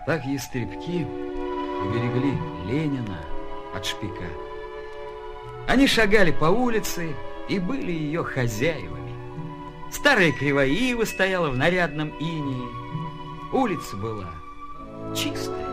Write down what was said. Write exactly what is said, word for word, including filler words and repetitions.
Так ястребки уберегли Ленина от шпика. Они шагали по улице и были ее хозяевами. Старая кривая ива стояла в нарядном инее. Улица была чистая,